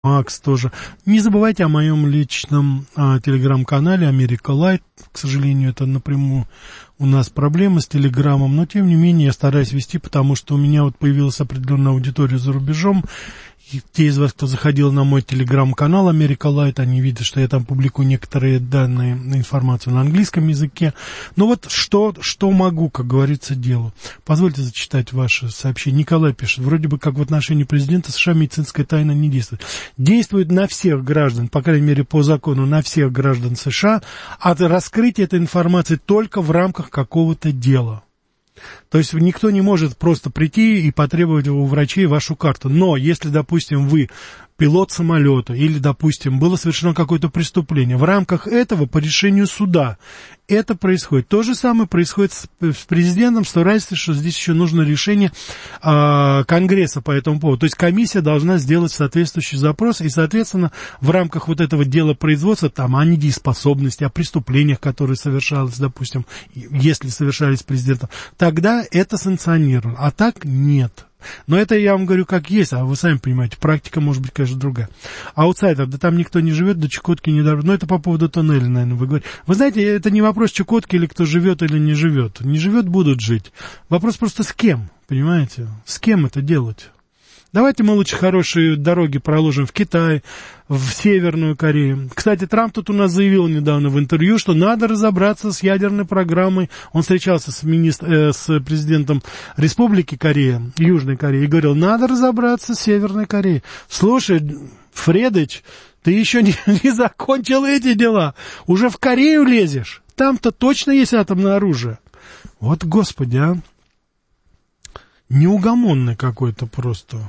Макс тоже. Не забывайте о моем личном телеграм-канале Америка Лайт. К сожалению, это напрямую у нас проблема с телеграммом, но тем не менее я стараюсь вести, потому что у меня вот появилась определенная аудитория за рубежом. И те из вас, кто заходил на мой телеграм-канал Америка Лайт, они видят, что я там публикую некоторые данные, информацию на английском языке. Но вот что могу, как говорится, делаю. Позвольте зачитать ваше сообщение. Николай пишет, вроде бы как в отношении президента США медицинская тайна не действует. Действует на всех граждан, по крайней мере по закону, на всех граждан США, а раскрытие этой информации только в рамках какого-то дела. То есть никто не может просто прийти и потребовать у врачей вашу карту. Но если, допустим, вы пилот самолета или, допустим, было совершено какое-то преступление, в рамках этого по решению суда это происходит. То же самое происходит с президентом, с той разницей, что здесь еще нужно решение Конгресса по этому поводу. То есть комиссия должна сделать соответствующий запрос, и, соответственно, в рамках вот этого дела производства, там, о недееспособности, о преступлениях, которые совершались, допустим, если совершались президентом, тогда это санкционировано, а так нет. Но это я вам говорю как есть, а вы сами понимаете, практика может быть, конечно, другая. Аутсайдер, да там никто не живет, до Чукотки не добрался. Но это по поводу тоннеля, наверное, вы говорите. Вы знаете, это не вопрос Чукотки или кто живет или не живет. Не живет, будут жить. Вопрос просто с кем, понимаете? С кем это делать? Давайте мы лучше хорошие дороги проложим в Китай, в Северную Корею. Кстати, Трамп тут у нас заявил недавно в интервью, что надо разобраться с ядерной программой. Он встречался с президентом Республики Корея, Южной Кореи, и говорил, надо разобраться с Северной Кореей. Слушай, Фредыч, ты еще не закончил эти дела. Уже в Корею лезешь. Там-то точно есть атомное оружие. Вот, господи, а. Неугомонный какой-то просто.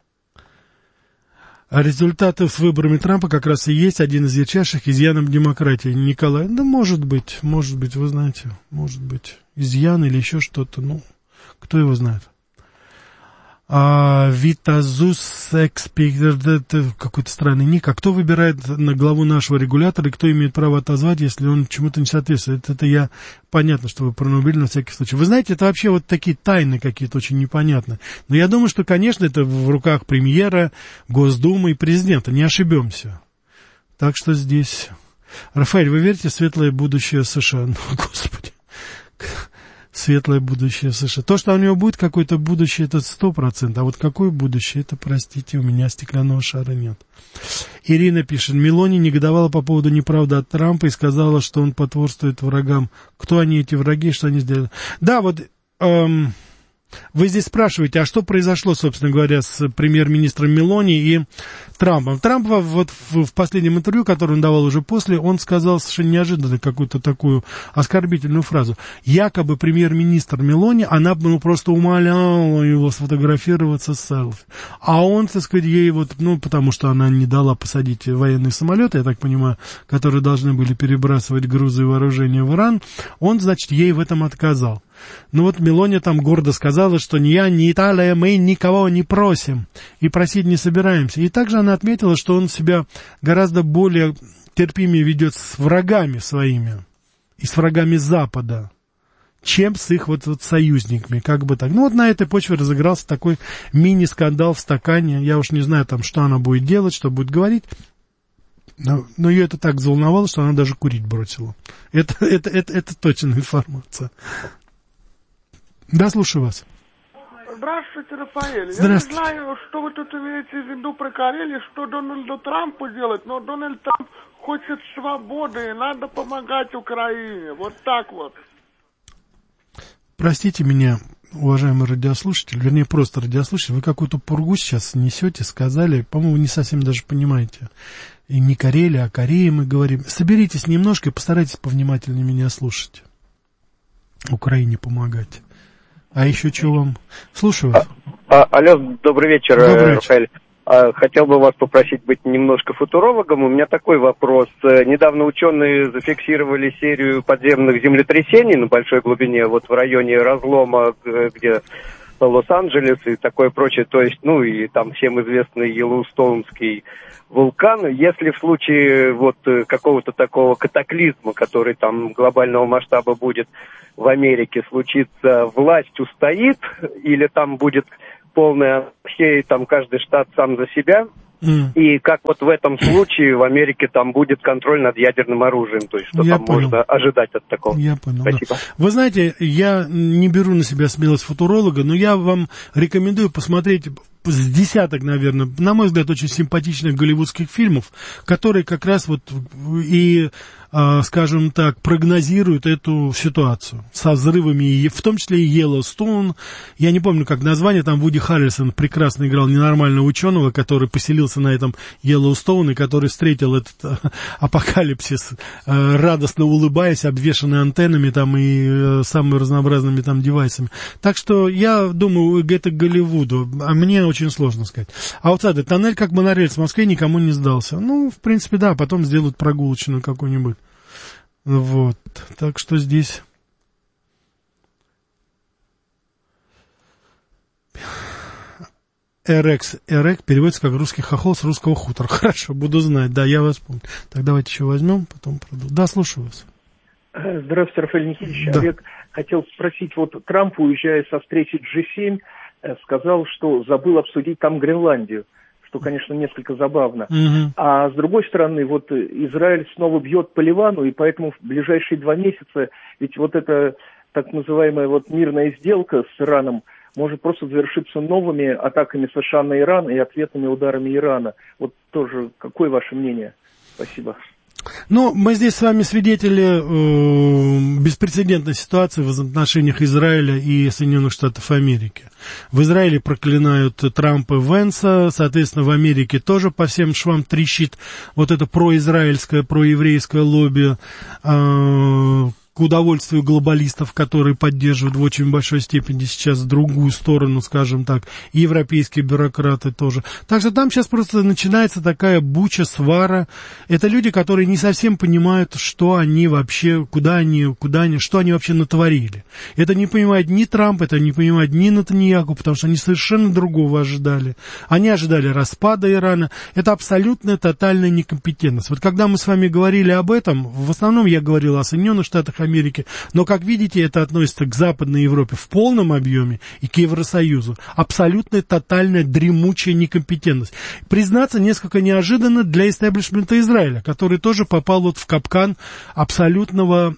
А результаты с выборами Трампа как раз и есть один из ярчайших изъянов демократии. Николай, да может быть, вы знаете, может быть, изъян или еще что-то, ну, кто его знает. Витазус Экспектор, это какой-то странный ник. А кто выбирает на главу нашего регулятора и кто имеет право отозвать, если он чему-то не соответствует? Это я, понятно, что вы пронубили на всякий случай. Вы знаете, это вообще вот такие тайны какие-то очень непонятные. Но я думаю, что, конечно, это в руках премьера, Госдумы и президента, не ошибемся. Так что здесь... Рафаэль, вы верите в светлое будущее США? Ну, господи... Светлое будущее США. То, что у него будет какое-то будущее, это 100%. А вот какое будущее, это, простите, у меня стеклянного шара нет. Ирина пишет, Мелони негодовала по поводу неправды от Трампа и сказала, что он потворствует врагам. Кто они, эти враги, и что они сделали? Да, вот... Вы здесь спрашиваете, а что произошло, собственно говоря, с премьер-министром Мелони и Трампом? Трамп вот в последнем интервью, которое он давал уже после, он сказал совершенно неожиданно какую-то такую оскорбительную фразу. Якобы премьер-министр Мелони, она просто умоляла его сфотографироваться с селфи. А он, так сказать, ей вот, потому что она не дала посадить военные самолеты, я так понимаю, которые должны были перебрасывать грузы и вооружения в Иран, он, значит, ей в этом отказал. Ну вот Мелони там гордо сказала, что ни я, ни Италия, мы никого не просим и просить не собираемся. И также она отметила, что он себя гораздо более терпимее ведет с врагами своими и с врагами Запада, чем с их вот союзниками, как бы так. Ну вот на этой почве разыгрался такой мини-скандал в стакане. Я уж не знаю там, что она будет делать, что будет говорить. Но ее это так взволновало, что она даже курить бросила. Это точная информация. Да, слушаю вас. Здравствуйте, Рафаэль. Здравствуйте. Я не знаю, что вы тут имеете в виду про Карелию, что Дональду Трампу делать, но Дональд Трамп хочет свободы, и надо помогать Украине. Вот так вот. Простите меня, уважаемый радиослушатель, вернее, просто радиослушатель, вы какую-то пургу сейчас несете, сказали, по-моему, не совсем даже понимаете. И не Карелия, а Корея мы говорим. Соберитесь немножко и постарайтесь повнимательнее меня слушать. Украине помогать. А еще что вам? Слушаю вас. Алло, добрый вечер, Добрый Рафаэль. Хотел бы вас попросить быть немножко футурологом. У меня такой вопрос. Недавно ученые зафиксировали серию подземных землетрясений на большой глубине, вот в районе разлома, где Лос-Анджелес и такое прочее. То есть, и там всем известный Йеллоустоунский вулкан. Если в случае вот какого-то такого катаклизма, который там глобального масштаба будет в Америке, случится, власть устоит или там будет полная анархия, и там каждый штат сам за себя И как вот в этом случае в Америке там будет контроль над ядерным оружием, то есть что там можно ожидать от такого. Я понял. Спасибо. Да. Вы знаете, я не беру на себя смелость футуролога, но я вам рекомендую посмотреть с десяток, наверное, на мой взгляд, очень симпатичных голливудских фильмов, которые как раз вот и, скажем так, прогнозируют эту ситуацию со взрывами, в том числе и Yellowstone. Я не помню, как название, там Вуди Харрельсон прекрасно играл ненормального ученого, который поселился на этом Yellowstone и который встретил этот апокалипсис, радостно улыбаясь, обвешанный антеннами там и самыми разнообразными там девайсами. Так что я думаю, это Голливуду, а мне очень сложно сказать. Аутсайдер, тоннель как монорельс в Москве никому не сдался. Ну, в принципе, да, потом сделают прогулочную какую-нибудь. Вот, так что здесь... Эрекс переводится как русский хохол с русского хутора. Хорошо, буду знать, да, я вас помню. Так, давайте еще возьмем, потом продолжим. Да, слушаю вас. Здравствуйте, Рафаэль Никитич. Да. Олег, хотел спросить, вот Трамп, уезжая со встречи G7, сказал, что забыл обсудить там Гренландию, что, конечно, несколько забавно. А с другой стороны, вот Израиль снова бьет по Ливану, и поэтому в ближайшие 2 месяца, ведь вот эта так называемая вот мирная сделка с Ираном может просто завершиться новыми атаками США на Иран и ответными ударами Ирана. Вот тоже, какое ваше мнение? Спасибо. Ну, мы здесь с вами свидетели беспрецедентной ситуации в отношениях Израиля и Соединенных Штатов Америки. В Израиле проклинают Трампа и Венса, соответственно, в Америке тоже по всем швам трещит вот это произраильское, проеврейское лобби, к удовольствию глобалистов, которые поддерживают в очень большой степени сейчас другую сторону, скажем так, и европейские бюрократы тоже. Так что там сейчас просто начинается такая буча, свара. Это люди, которые не совсем понимают, что они вообще, куда они, что они вообще натворили. Это не понимает ни Трамп, это не понимает ни Нетаньяху, потому что они совершенно другого ожидали. Они ожидали распада Ирана. Это абсолютная, тотальная некомпетентность. Вот когда мы с вами говорили об этом, в основном я говорил о Соединенных Штатах Америки, но, как видите, это относится к Западной Европе в полном объеме и к Евросоюзу. Абсолютная, тотальная, дремучая некомпетентность. Признаться, несколько неожиданно для истеблишмента Израиля, который тоже попал вот в капкан абсолютного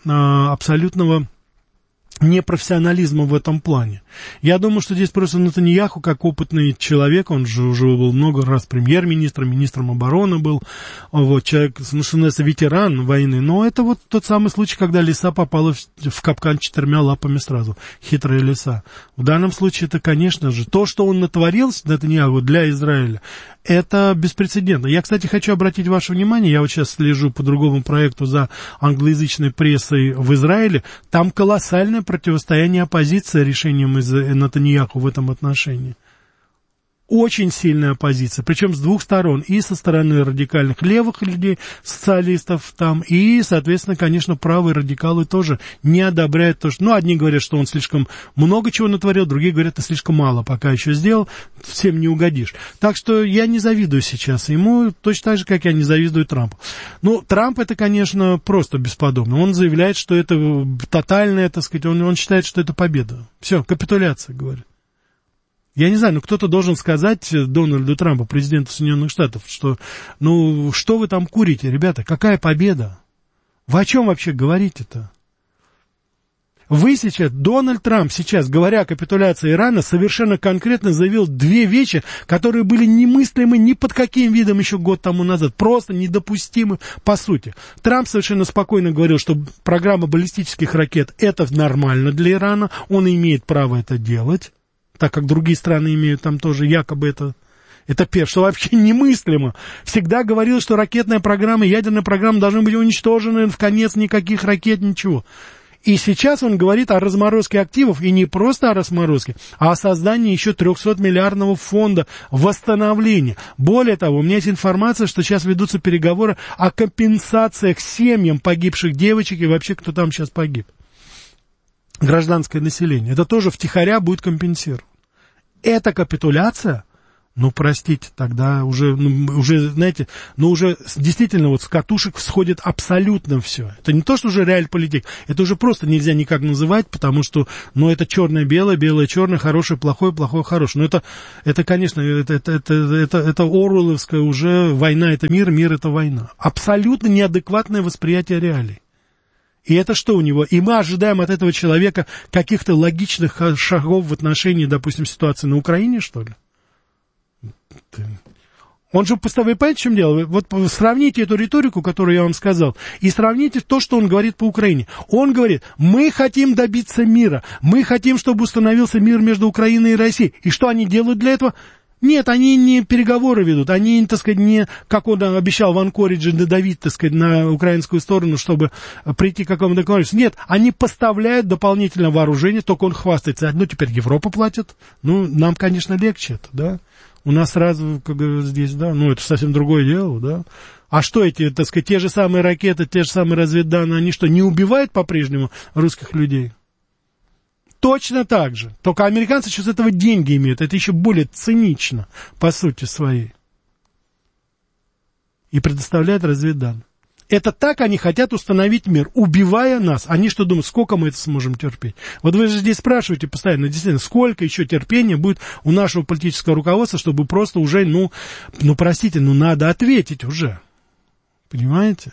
непрофессионализма в этом плане. Я думаю, что здесь просто Нетаньяху, как опытный человек, он же уже был много раз премьер-министром, министром обороны был, вот, человек, что называется, ветеран войны, но это вот тот самый случай, когда лиса попала в капкан 4 лапами сразу, хитрая лиса. В данном случае это, конечно же, то, что он натворил, Нетаньяху, для Израиля, это беспрецедентно. Я, кстати, хочу обратить ваше внимание, я вот сейчас слежу по другому проекту за англоязычной прессой в Израиле, там колоссальное противостояние оппозиции решением из Нетаньяху в этом отношении. Очень сильная оппозиция, причем с двух сторон, и со стороны радикальных левых людей, социалистов там, и, соответственно, конечно, правые радикалы тоже не одобряют то, что, ну, одни говорят, что он слишком много чего натворил, другие говорят, ты слишком мало пока еще сделал, всем не угодишь. Так что я не завидую сейчас ему, точно так же, как я не завидую Трампу. Ну, Трамп это, конечно, просто бесподобно. Он заявляет, что это тотальная, так сказать, он считает, что это победа. Все, капитуляция, говорит. Я не знаю, но кто-то должен сказать Дональду Трампу, президенту Соединенных Штатов, что, ну, что вы там курите, ребята, какая победа? Вы о чем вообще говорите-то? Вы сейчас, Дональд Трамп сейчас, говоря о капитуляции Ирана, совершенно конкретно заявил 2 вещи, которые были немыслимы ни под каким видом еще год тому назад, просто недопустимы по сути. Трамп совершенно спокойно говорил, что программа баллистических ракет это нормально для Ирана, он имеет право это делать. Так как другие страны имеют там тоже якобы это что вообще немыслимо. Всегда говорил, что ракетная программа, ядерная программа должны быть уничтожены в конец, никаких ракет, ничего. И сейчас он говорит о разморозке активов, и не просто о разморозке, а о создании еще 300-миллиардного фонда восстановления. Более того, у меня есть информация, что сейчас ведутся переговоры о компенсациях семьям погибших девочек и вообще кто там сейчас погиб. Гражданское население. Это тоже втихаря будет компенсировано. Эта капитуляция Ну, простите, тогда уже, знаете, уже действительно вот с катушек всходит абсолютно все. Это не то, что уже реальполитик, это уже просто нельзя никак называть, потому что, это черное-белое, белое-черное, хорошее, плохое, плохое, хорошее. Но это, конечно, это оруэлловская уже война, это мир, мир это война. Абсолютно неадекватное восприятие реалий. И это что у него? И мы ожидаем от этого человека каких-то логичных шагов в отношении, допустим, ситуации на Украине, что ли? Он же, вы понимаете, в чем дело? Вот сравните эту риторику, которую я вам сказал, и сравните то, что он говорит по Украине. Он говорит, мы хотим добиться мира, мы хотим, чтобы установился мир между Украиной и Россией. И что они делают для этого? Нет, они не переговоры ведут, они, так сказать, не, как он обещал в Анкоридже, надавить, так сказать, на украинскую сторону, чтобы прийти к какому-то договоренности. Нет, они поставляют дополнительное вооружение, только он хвастается. Теперь Европа платит, нам, конечно, легче это, да. У нас сразу, как говорят здесь, да, это совсем другое дело, да. А что эти, так сказать, те же самые ракеты, те же самые разведданные, они что, не убивают по-прежнему русских людей? Точно так же. Только американцы сейчас с этого деньги имеют. Это еще более цинично, по сути своей. И предоставляют разведданные. Это так они хотят установить мир, убивая нас. Они что думают, сколько мы это сможем терпеть? Вот вы же здесь спрашиваете постоянно, действительно, сколько еще терпения будет у нашего политического руководства, чтобы просто уже, простите, надо ответить уже. Понимаете?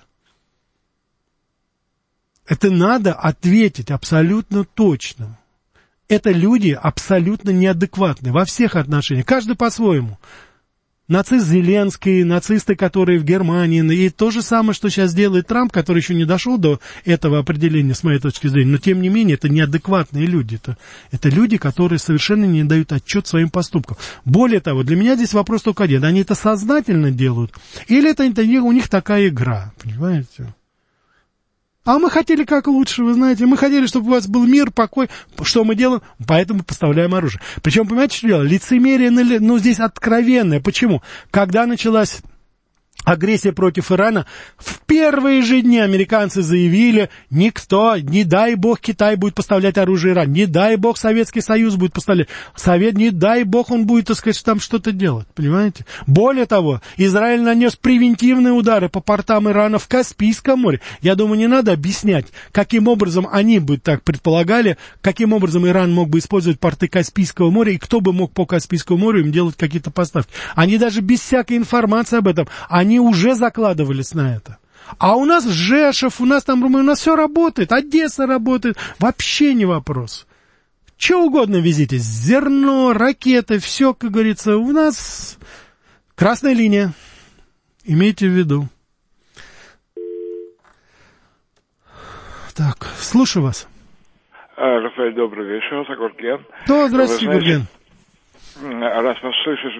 Это надо ответить абсолютно точно. Это люди абсолютно неадекватные во всех отношениях, каждый по-своему. Нацист Зеленский, нацисты, которые в Германии, и то же самое, что сейчас делает Трамп, который еще не дошел до этого определения, с моей точки зрения, но тем не менее, это неадекватные люди, это люди, которые совершенно не дают отчет своим поступкам. Более того, для меня здесь вопрос только один, они это сознательно делают, или это у них такая игра, понимаете? А мы хотели как лучше, вы знаете, мы хотели, чтобы у вас был мир, покой. Что мы делаем? Поэтому поставляем оружие. Причем, понимаете, что дело? Лицемерие, здесь откровенное. Почему? Когда началась агрессия против Ирана, в первые же дни американцы заявили, никто, не дай бог Китай будет поставлять оружие Ирану, не дай бог Советский Союз будет поставлять, не дай бог он будет, так сказать, там что-то делать, понимаете? Более того, Израиль нанес превентивные удары по портам Ирана в Каспийском море. Я думаю, не надо объяснять, каким образом они бы так предполагали, каким образом Иран мог бы использовать порты Каспийского моря, и кто бы мог по Каспийскому морю им делать какие-то поставки. Они даже без всякой информации об этом, они уже закладывались на это. А у нас Жешев, у нас все работает, Одесса работает, вообще не вопрос. Что угодно везите, зерно, ракеты, все, как говорится, у нас красная линия. Имейте в виду. Так, слушаю вас. Рафаэль, добрый вечер, это Гурген. Да, здравствуйте, Гурген. Раз вас слышишь,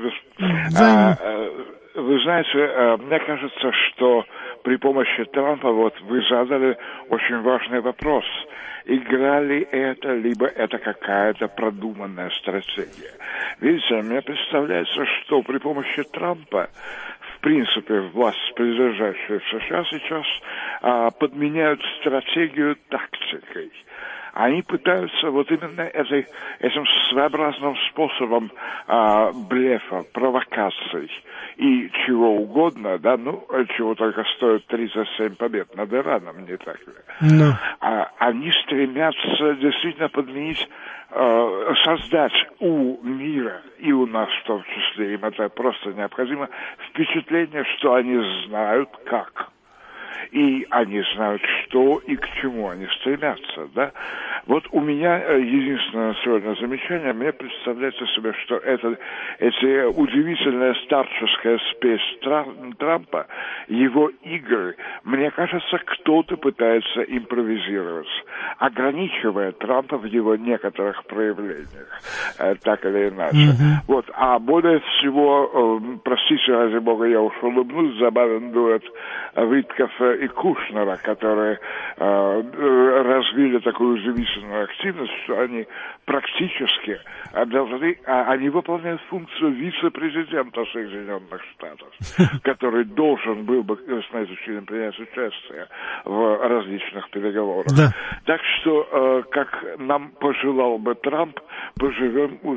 вы знаете, мне кажется, что при помощи Трампа вы задали очень важный вопрос. Игра ли это, либо это какая-то продуманная стратегия? Видите, мне представляется, что при помощи Трампа, в принципе, власть, придержащая в США сейчас, подменяют стратегию тактикой. Они пытаются именно этим своеобразным способом блефа, провокаций и чего угодно, да, чего только стоит 37 побед над Ираном, не так ли? No. Они стремятся действительно подменить, создать у мира и у нас в том числе, им это просто необходимо, впечатление, что они знают как. И они знают, что и к чему они стремятся, да. Вот у меня единственное сегодня замечание, мне представляется себе, что эти удивительная старческая спесь Трампа, его игры, мне кажется, кто-то пытается импровизировать, ограничивая Трампа в его некоторых проявлениях, так или иначе. Вот, а более всего, простите, ради бога, я уж улыбнусь, забавен дуэт Витков и Кушнера, которые развили такую удивительную активность, что они практически они выполняют функцию вице-президента Соединенных Штатов, который должен был бы с моей точки зрения принять участие в различных переговорах. Да. Так что, как нам пожелал бы Трамп, поживем, увидим.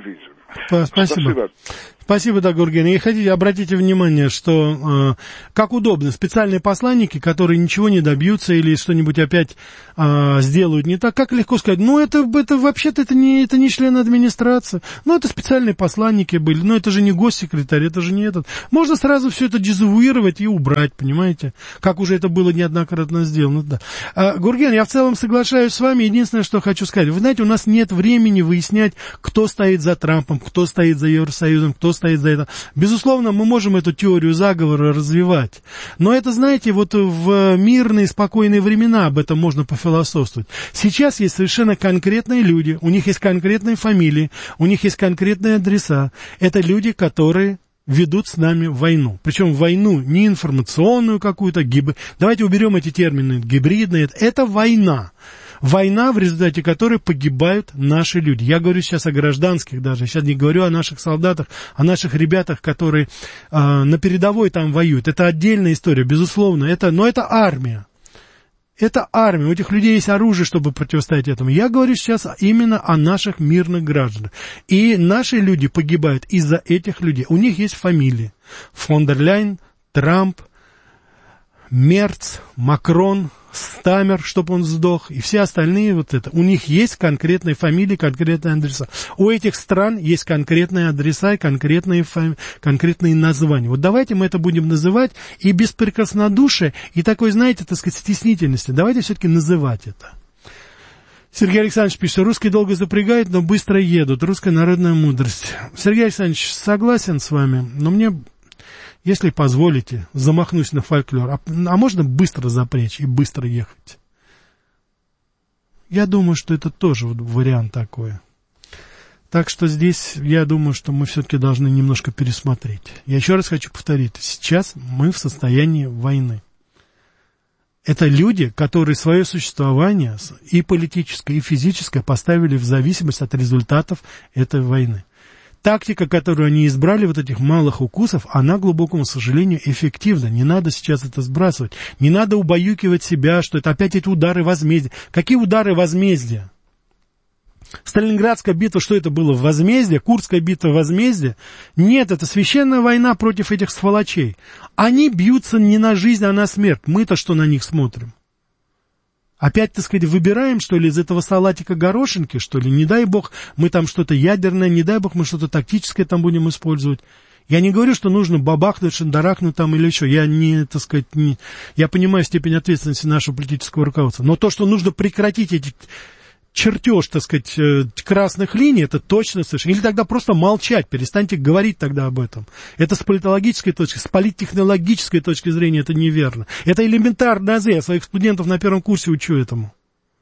Спасибо. Спасибо, да, Гурген. И хотите, обратите внимание, что как удобно, специальные посланники, которые ничего не добьются или что-нибудь опять сделают не так, как легко сказать, это вообще-то это не член администрации, это специальные посланники были, это же не госсекретарь, это же не этот. Можно сразу все это дезавуировать и убрать, понимаете, как уже это было неоднократно сделано. Да. Гурген, я в целом соглашаюсь с вами, единственное, что хочу сказать, вы знаете, у нас нет времени выяснять, кто стоит за Трампом, кто стоит за Евросоюзом, кто стоит за это. Безусловно, мы можем эту теорию заговора развивать. Но это, знаете, вот в мирные, спокойные времена об этом можно пофилософствовать. Сейчас есть совершенно конкретные люди, у них есть конкретные фамилии, у них есть конкретные адреса. Это люди, которые ведут с нами войну. Причем войну не информационную какую-то, давайте уберем эти термины, гибридные. Это война. Война, в результате которой погибают наши люди. Я говорю сейчас о гражданских даже. Сейчас не говорю о наших солдатах, о наших ребятах, которые на передовой там воюют. Это отдельная история, безусловно. Но это армия. Это армия. У этих людей есть оружие, чтобы противостоять этому. Я говорю сейчас именно о наших мирных гражданах. И наши люди погибают из-за этих людей. У них есть фамилии. Фон дер Ляйен, Трамп, Мерц, Макрон, Стамер, чтобы он сдох, и все остальные вот это. У них есть конкретные фамилии, конкретные адреса. У этих стран есть конкретные адреса и конкретные названия. Вот давайте мы это будем называть и без прекраснодушия, и такой, знаете, так сказать, стеснительности. Давайте все-таки называть это. Сергей Александрович пишет, русские долго запрягают, но быстро едут. Русская народная мудрость. Сергей Александрович, согласен с вами, но мне... Если позволите, замахнусь на фольклор. А можно быстро запрячь и быстро ехать? Я думаю, что это тоже вариант такой. Так что здесь, я думаю, что мы все-таки должны немножко пересмотреть. Я еще раз хочу повторить. Сейчас мы в состоянии войны. Это люди, которые свое существование и политическое, и физическое поставили в зависимость от результатов этой войны. Тактика, которую они избрали, вот этих малых укусов, она, к глубокому сожалению, эффективна. Не надо сейчас это сбрасывать. Не надо убаюкивать себя, что это опять эти удары возмездия. Какие удары возмездия? Сталинградская битва, что это было? Возмездие? Курская битва возмездие? Нет, это священная война против этих сволочей. Они бьются не на жизнь, а на смерть. Мы-то что на них смотрим? Опять, так сказать, выбираем, что ли, из этого салатика горошинки, что ли? Не дай бог, мы там что-то ядерное, не дай бог, мы что-то тактическое там будем использовать. Я не говорю, что нужно бабахнуть, шандарахнуть там или еще. Я не, так сказать, я понимаю степень ответственности нашего политического руководства. Но то, что нужно прекратить эти чертеж, так сказать, красных линий, это точно совершенно. Или тогда просто молчать, перестаньте говорить тогда об этом. Это с политологической точки, с политтехнологической точки зрения это неверно. Это элементарно азы, я своих студентов на первом курсе учу этому.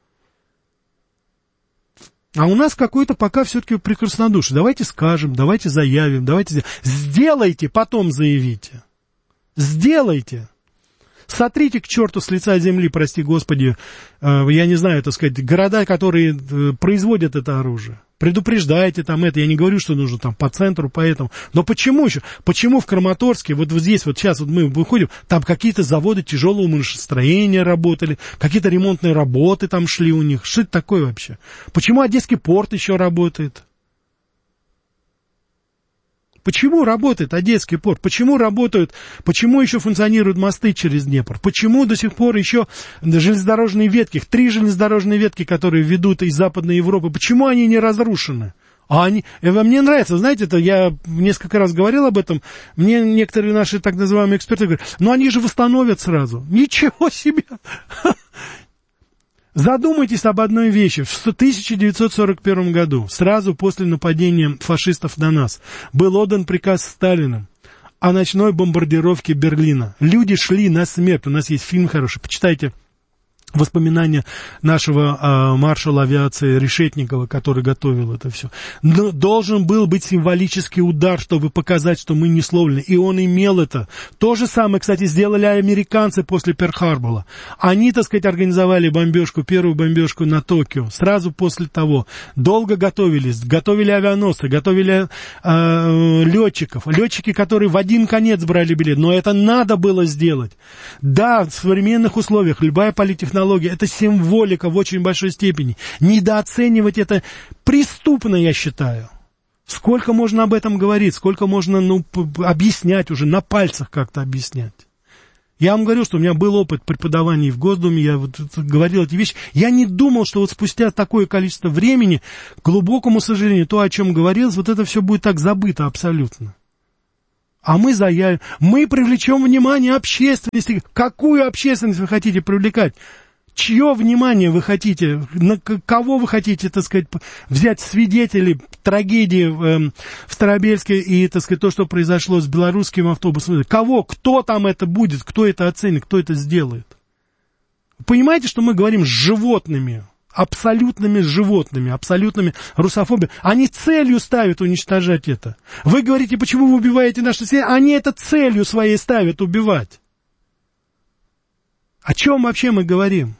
А у нас какой-то пока все-таки прекраснодушие. Давайте скажем, давайте заявим, давайте... Сделайте, потом заявите. Сделайте. Сотрите к черту с лица земли, прости господи, я не знаю, так сказать, города, которые производят это оружие. Предупреждайте там это, я не говорю, что нужно там по центру, поэтому. Но почему еще? Почему в Краматорске, вот здесь, вот сейчас вот мы выходим, там какие-то заводы тяжелого машиностроения работали, какие-то ремонтные работы там шли у них. Что это такое вообще? Почему Одесский порт еще работает? Почему работает Одесский порт? Почему еще функционируют мосты через Днепр? Почему до сих пор еще железнодорожные ветки, 3 железнодорожные ветки, которые ведут из Западной Европы, почему они не разрушены? Мне нравится, знаете, это я несколько раз говорил об этом, мне некоторые наши так называемые эксперты говорят, они же восстановят сразу. Ничего себе! Задумайтесь об одной вещи. В 1941 году, сразу после нападения фашистов на нас, был отдан приказ Сталиным о ночной бомбардировке Берлина. Люди шли на смерть. У нас есть фильм хороший, почитайте воспоминания нашего маршала авиации Решетникова, который готовил это все. Но должен был быть символический удар, чтобы показать, что мы не сломлены. И он имел это. То же самое, кстати, сделали американцы после Перл-Харбора. Они, так сказать, организовали бомбежку, первую бомбежку на Токио. Сразу после того. Долго готовились. Готовили авианосцы, готовили летчиков. Летчики, которые в один конец брали билет. Но это надо было сделать. Да, в современных условиях любая политтехнология, это символика в очень большой степени. Недооценивать это преступно, я считаю. Сколько можно об этом говорить, сколько можно, объяснять уже, на пальцах как-то объяснять. Я вам говорю, что у меня был опыт преподавания в Госдуме, я вот говорил эти вещи. Я не думал, что вот спустя такое количество времени, к глубокому сожалению, то, о чем говорилось, вот это все будет так забыто абсолютно. А мы привлечем внимание общественности. Какую общественность вы хотите привлекать? Чье внимание вы хотите, на кого вы хотите, так сказать, взять свидетелей трагедии в Старобельске и, так сказать, то, что произошло с белорусским автобусом? Кого? Кто там это будет? Кто это оценит? Кто это сделает? Понимаете, что мы говорим с животными, абсолютными животными, абсолютными русофобами? Они целью ставят уничтожать это. Вы говорите, почему вы убиваете наши семьи? Они это целью своей ставят убивать. О чем вообще мы говорим?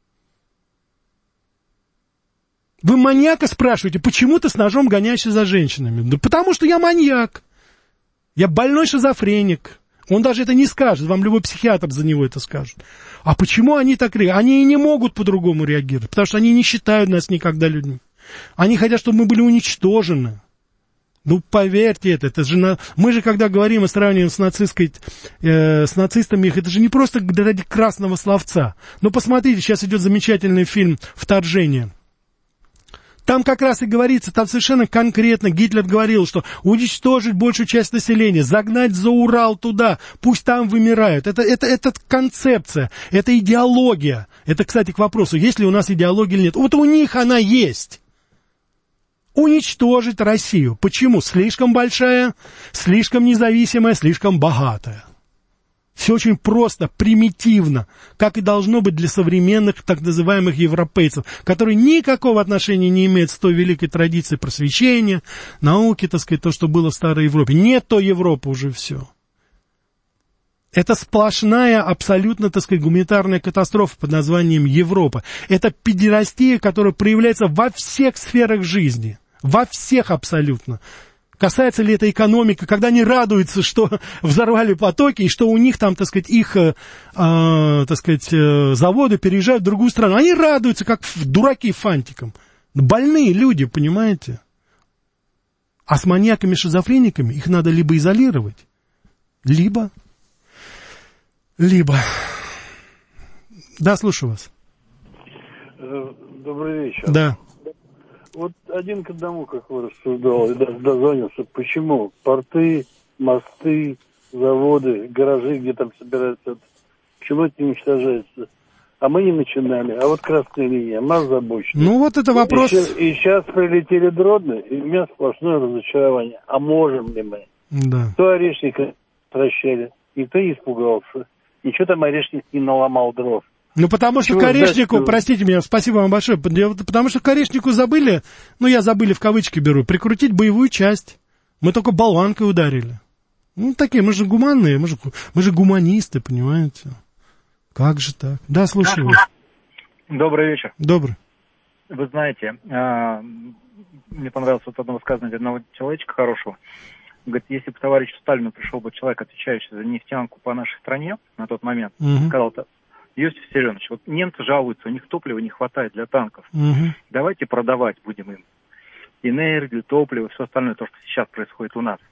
Вы маньяка спрашиваете, почему ты с ножом гоняешься за женщинами? Да потому что я маньяк. Я больной шизофреник. Он даже это не скажет, вам любой психиатр за него это скажет. А почему они так реагируют? Они и не могут по-другому реагировать, потому что они не считают нас никогда людьми. Они хотят, чтобы мы были уничтожены. Ну, поверьте это же мы же, когда говорим и сравниваем с нацистами, это же не просто ради красного словца. Но посмотрите, сейчас идет замечательный фильм «Вторжение». Там как раз и говорится, там совершенно конкретно Гитлер говорил, что уничтожить большую часть населения, загнать за Урал туда, пусть там вымирают. Это концепция, это идеология. Это, кстати, к вопросу, есть ли у нас идеология или нет. Вот у них она есть. Уничтожить Россию. Почему? Слишком большая, слишком независимая, слишком богатая. Все очень просто, примитивно, как и должно быть для современных так называемых европейцев, которые никакого отношения не имеют с той великой традицией просвещения, науки, так сказать, то, что было в Старой Европе. Нет той Европы уже все. Это сплошная, абсолютно, так сказать, гуманитарная катастрофа под названием Европа. Это педерастия, которая проявляется во всех сферах жизни. Во всех абсолютно. Касается ли это экономики, когда они радуются, что взорвали потоки, и что у них там, так сказать, их, так сказать, заводы переезжают в другую страну. Они радуются, как дураки фантиком. Больные люди, понимаете? А с маньяками-шизофрениками их надо либо изолировать, либо. Да, слушаю вас. Добрый вечер. Да. Вот один к одному, как вы рассуждал, и даже дозвонился, почему порты, мосты, заводы, гаражи, где там собираются, почему это не уничтожается? А мы не начинали, а вот красная линия, мы озабочены. Ну вот это вопрос. И сейчас прилетели дроны, и у меня сплошное разочарование. А можем ли мы? Да. Кто орешника прощали, никто не испугался. Ничего там орешник не наломал дров. Ну, потому что Корешнику, простите меня, спасибо вам большое, потому что Корешнику забыли, я забыли в кавычки беру, прикрутить боевую часть. Мы только болванкой ударили. Ну, такие, мы же гуманные, мы же гуманисты, понимаете? Как же так? Да, слушаю. Добрый вечер. Добрый. Вы знаете, мне понравилось вот одно высказывание одного человечка хорошего. Он говорит, если бы товарищу Сталину пришел бы человек, отвечающий за нефтянку по нашей стране на тот момент, сказал-то, Иосиф Виссарионович, вот немцы жалуются, у них топлива не хватает для танков. Давайте продавать будем им энергию, топливо, все остальное, то, что сейчас происходит у нас.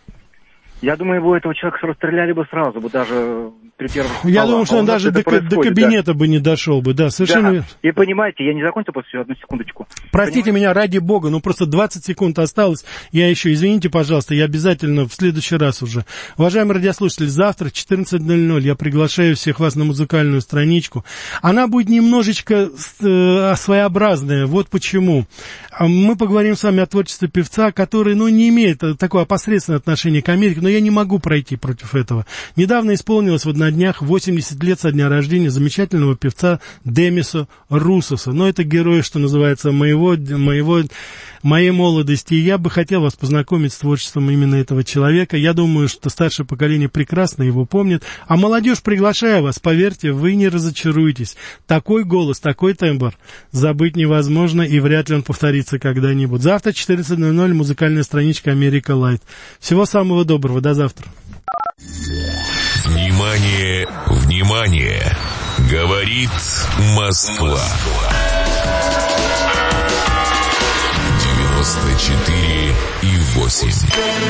Я думаю, его этого человека расстреляли бы сразу, бы даже при первых столах. Я думаю, что он даже до кабинета бы не дошел бы, да, совершенно верно. И понимаете, я не закончил просто одну секундочку. Простите меня, ради бога, просто 20 секунд осталось. Я еще, извините, пожалуйста, я обязательно в следующий раз уже. Уважаемые радиослушатели, завтра в 14:00 я приглашаю всех вас на музыкальную страничку. Она будет немножечко своеобразная, вот почему. Мы поговорим с вами о творчестве певца, который, не имеет такое опосредственное отношение к Америке, но я не могу пройти против этого. Недавно исполнилось на днях 80 лет со дня рождения замечательного певца Демиса Русоса. Но это герой, что называется, моей молодости. И я бы хотел вас познакомить с творчеством именно этого человека. Я думаю, что старшее поколение прекрасно его помнит. А молодежь, приглашаю вас, поверьте, вы не разочаруетесь. Такой голос, такой тембр забыть невозможно, и вряд ли он повторится когда-нибудь. Завтра 14:00 музыкальная страничка Америка Лайт. Всего самого доброго, до завтра. Внимание, внимание! Говорит Москва. 94,8.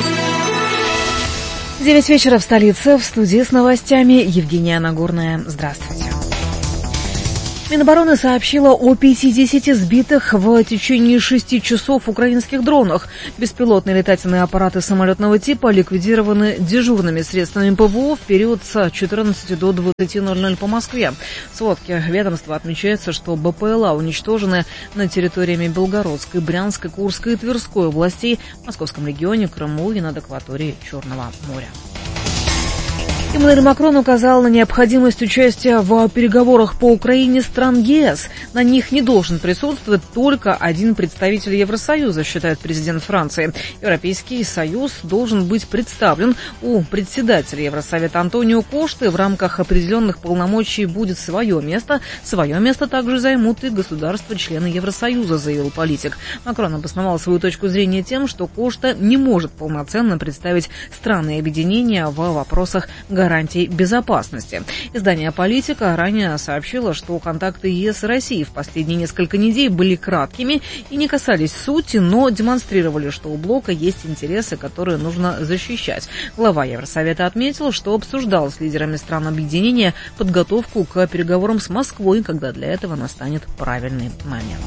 9 вечера в столице. В студии с новостями Евгения Нагорная. Здравствуйте. Минобороны сообщила о 50 сбитых в течение 6 часов украинских дронах. Беспилотные летательные аппараты самолетного типа ликвидированы дежурными средствами ПВО в период с 14 до 20:00 по Москве. В сводке ведомства отмечается, что БПЛА уничтожены на территориями Белгородской, Брянской, Курской и Тверской областей, в Московском регионе, Крыму и над акваторией Черного моря. Эммануэль Макрон указал на необходимость участия в переговорах по Украине стран ЕС. На них не должен присутствовать только один представитель Евросоюза, считает президент Франции. Европейский Союз должен быть представлен. У председателя Евросовета Антонио Кошты в рамках определенных полномочий будет свое место. Свое место также займут и государства-члены Евросоюза, заявил политик. Макрон обосновал свою точку зрения тем, что Кошта не может полноценно представить страны объединения в вопросах гарантий безопасности. Издание «Политика» ранее сообщило, что контакты ЕС и России в последние несколько недель были краткими и не касались сути, но демонстрировали, что у блока есть интересы, которые нужно защищать. Глава Евросовета отметил, что обсуждал с лидерами стран объединения подготовку к переговорам с Москвой, когда для этого настанет правильный момент.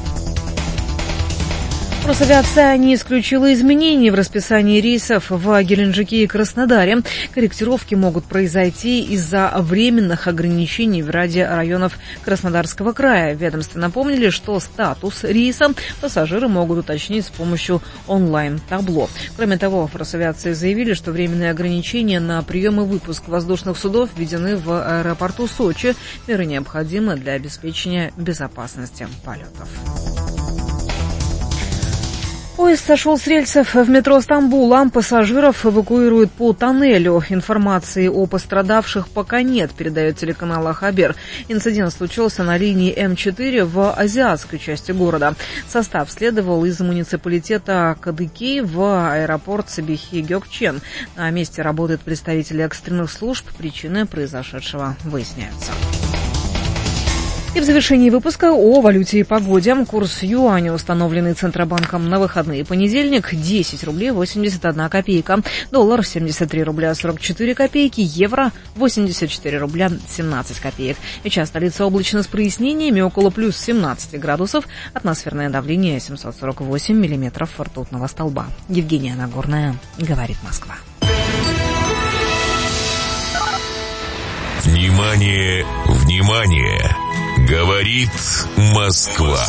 Росавиация не исключила изменений в расписании рейсов в Геленджике и Краснодаре. Корректировки могут произойти из-за временных ограничений в ряде районов Краснодарского края. В ведомстве напомнили, что статус рейса пассажиры могут уточнить с помощью онлайн-табло. Кроме того, в Росавиации заявили, что временные ограничения на прием и выпуск воздушных судов введены в аэропорту Сочи. Меры необходимы для обеспечения безопасности полетов. Поезд сошел с рельсов в метро Стамбула. Пассажиров эвакуируют по тоннелю. Информации о пострадавших пока нет, передает телеканал Хабер. Инцидент случился на линии М4 в азиатской части города. Состав следовал из муниципалитета Кадыкей в аэропорт Сабихи-Гёкчен. На месте работают представители экстренных служб. Причины произошедшего выясняются. И в завершении выпуска о валюте и погоде. Курс юаня, установленный Центробанком на выходные понедельник, 10 рублей 81 копейка. Доллар 73 рубля 44 копейки. Евро 84 рубля 17 копеек. Сейчас столица облачно с прояснениями, около плюс 17 градусов. Атмосферное давление 748 миллиметров ртутного столба. Евгения Нагорная, говорит Москва. Внимание, внимание! Говорит Москва.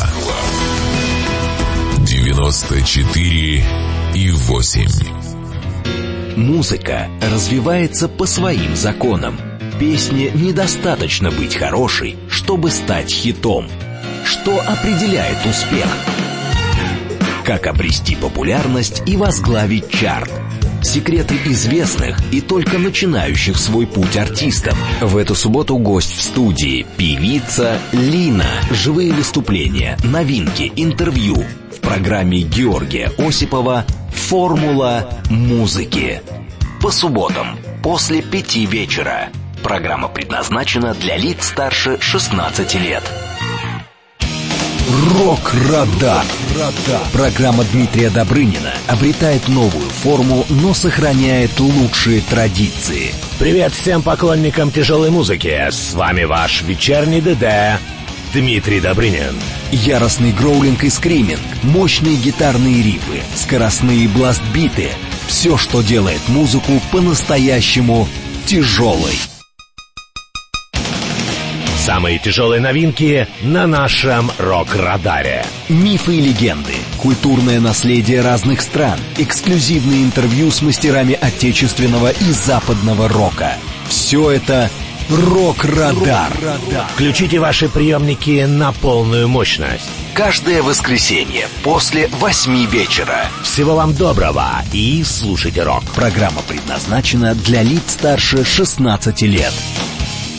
94,8. Музыка развивается по своим законам. Песне недостаточно быть хорошей, чтобы стать хитом. Что определяет успех? Как обрести популярность и возглавить чарт? Секреты известных и только начинающих свой путь артистов. В эту субботу гость в студии – певица Лина. Живые выступления, новинки, интервью. В программе Георгия Осипова «Формула музыки». По субботам после 5 вечера. Программа предназначена для лиц старше 16 лет. Рок-радар. Программа Дмитрия Добрынина обретает новую форму, но сохраняет лучшие традиции. Привет всем поклонникам тяжелой музыки. С вами ваш вечерний ДД Дмитрий Добрынин. Яростный гроулинг и скриминг, мощные гитарные рифы, скоростные бласт-биты. Все, что делает музыку по-настоящему тяжелой. Самые тяжелые новинки на нашем рок-радаре. Мифы и легенды, культурное наследие разных стран, эксклюзивные интервью с мастерами отечественного и западного рока. Все это рок-радар. Включите ваши приемники на полную мощность. Каждое воскресенье после 8 вечера. Всего вам доброго и слушайте рок. Программа предназначена для лиц старше 16 лет.